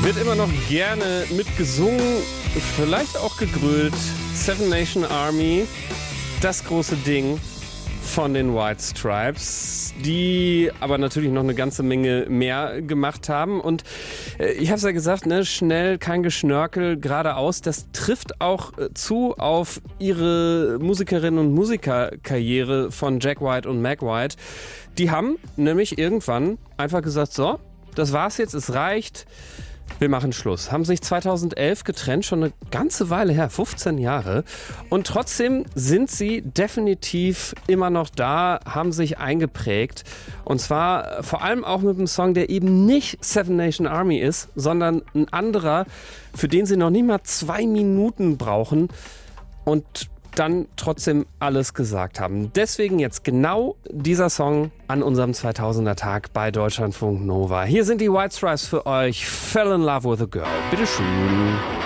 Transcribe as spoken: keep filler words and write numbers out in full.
Wird immer noch gerne mitgesungen, vielleicht auch gegrölt. Seven Nation Army, das große Ding von den White Stripes, die aber natürlich noch eine ganze Menge mehr gemacht haben. Und äh, ich habe es ja gesagt, ne, schnell, kein Geschnörkel, geradeaus. Das trifft auch äh, zu auf ihre Musikerinnen und Musikerkarriere von Jack White und Meg White. Die haben nämlich irgendwann einfach gesagt, so, das war's jetzt, es reicht. Wir machen Schluss. Haben sich zweitausendelf getrennt, schon eine ganze Weile her, fünfzehn Jahre. Und trotzdem sind sie definitiv immer noch da, haben sich eingeprägt. Und zwar vor allem auch mit einem Song, der eben nicht Seven Nation Army ist, sondern ein anderer, für den sie noch nicht mal zwei Minuten brauchen und dann trotzdem alles gesagt haben. Deswegen jetzt genau dieser Song an unserem zweitausender Tag bei Deutschlandfunk Nova. Hier sind die White Stripes für euch. Fell in Love with a Girl. Bitteschön.